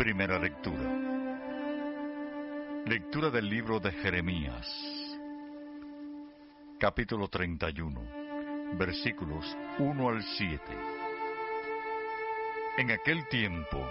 Primera lectura. Lectura del libro de Jeremías, capítulo 31, versículos 1 al 7. En aquel tiempo,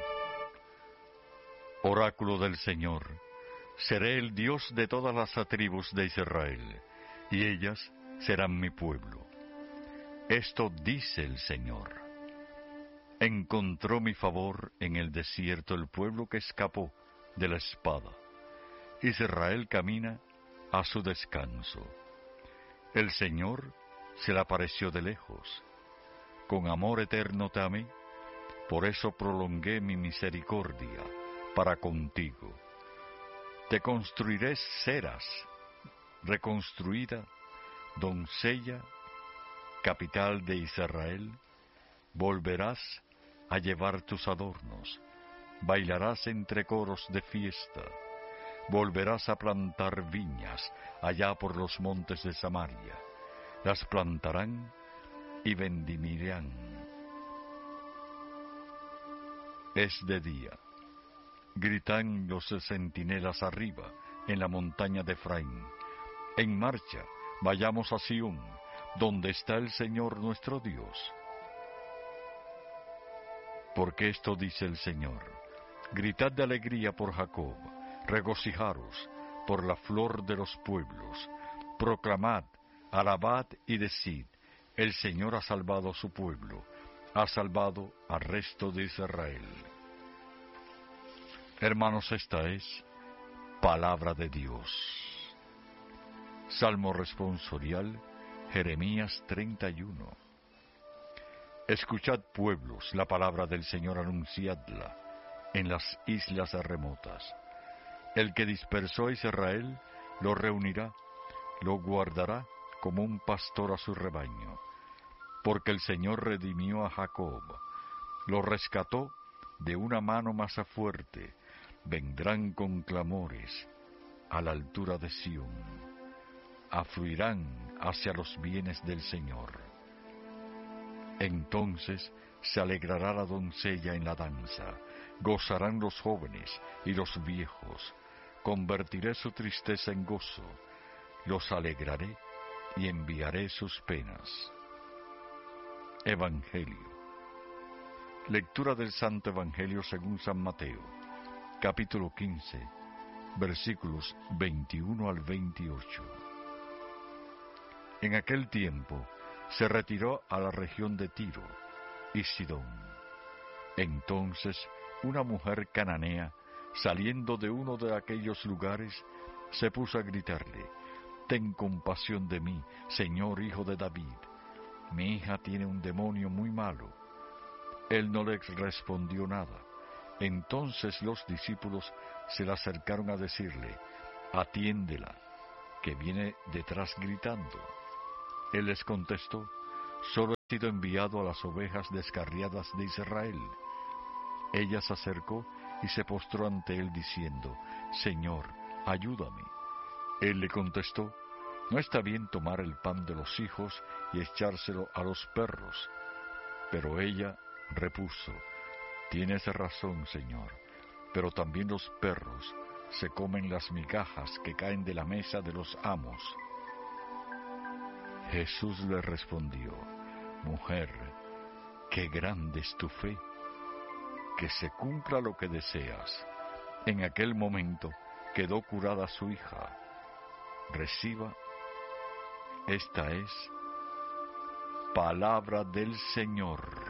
oráculo del Señor, seré el Dios de todas las tribus de Israel, y ellas serán mi pueblo. Esto dice el Señor. Encontró mi favor en el desierto el pueblo que escapó de la espada. Israel camina a su descanso. El Señor se le apareció de lejos. Con amor eterno te amé, por eso prolongué mi misericordia para contigo. Te construiré Seras, reconstruida, doncella, capital de Israel. Volverás a llevar tus adornos, bailarás entre coros de fiesta, volverás a plantar viñas allá por los montes de Samaria, las plantarán y vendimiarán. Es de día, gritan los centinelas arriba, en la montaña de Efraín. En marcha, vayamos a Sión, donde está el Señor nuestro Dios. Porque esto dice el Señor: gritad de alegría por Jacob, regocijaros por la flor de los pueblos, proclamad, alabad y decid: el Señor ha salvado a su pueblo, ha salvado al resto de Israel. Hermanos, esta es palabra de Dios. Salmo responsorial, Jeremías 31. Escuchad, pueblos, la palabra del Señor, anunciadla en las islas remotas. El que dispersó a Israel lo reunirá, lo guardará como un pastor a su rebaño. Porque el Señor redimió a Jacob, lo rescató de una mano más fuerte. Vendrán con clamores a la altura de Sión, afluirán hacia los bienes del Señor. Entonces se alegrará la doncella en la danza, gozarán los jóvenes y los viejos. Convertiré su tristeza en gozo, los alegraré y enviaré sus penas. Evangelio. Lectura del Santo Evangelio según San Mateo, capítulo 15, versículos 21 al 28. En aquel tiempo se retiró a la región de Tiro y Sidón. Entonces una mujer cananea, saliendo de uno de aquellos lugares, se puso a gritarle: ten compasión de mí, Señor, hijo de David. Mi hija tiene un demonio muy malo. Él no le respondió nada. Entonces los discípulos se le acercaron a decirle: atiéndela, que viene detrás gritando. Él les contestó: solo he sido enviado a las ovejas descarriadas de Israel. Ella se acercó y se postró ante él diciendo: Señor, ayúdame. Él le contestó: no está bien tomar el pan de los hijos y echárselo a los perros. Pero ella repuso: tienes razón, Señor, pero también los perros se comen las migajas que caen de la mesa de los amos. Jesús le respondió: mujer, qué grande es tu fe, que se cumpla lo que deseas. En aquel momento quedó curada su hija. Reciba. Esta es palabra del Señor.